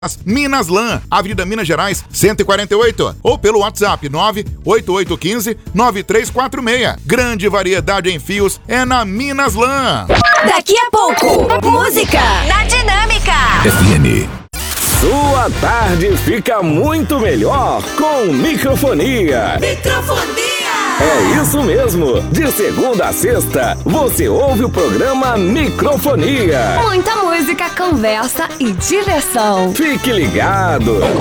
Minas Lã, Avenida Minas Gerais, 148, ou pelo WhatsApp 98815-9346. Grande variedade em fios é na Minas Lã. Daqui a pouco, música na Dinâmica FM. Sua tarde fica muito melhor com microfonia. É isso mesmo! De segunda a sexta, você ouve o programa Microfonia. Muita música, conversa e diversão. Fique ligado!